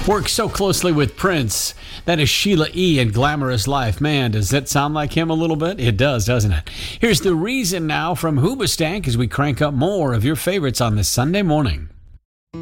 Works so closely with Prince. That is Sheila E. in Glamorous Life. Man, does that sound like him a little bit? It does, doesn't it? Here's The Reason now from Hoobastank as we crank up more of your favorites on this Sunday morning.